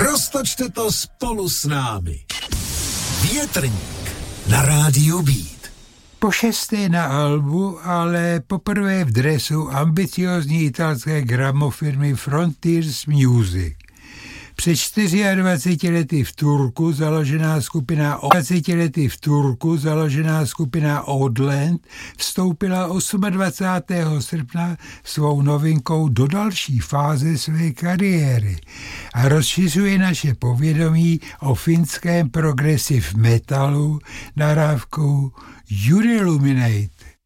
Roztočte to spolu s námi. Větrník na rádiu Beat. Po 6. na albu, ale poprvé v dresu ambiciozní italské gramofirmy Frontiers Music. Před 24 lety v Turku založená skupina Oddland vstoupila 28. srpna svou novinkou do další fáze své kariéry a rozšiřuje naše povědomí o finském progressive metalu nahrávkou Illuminate.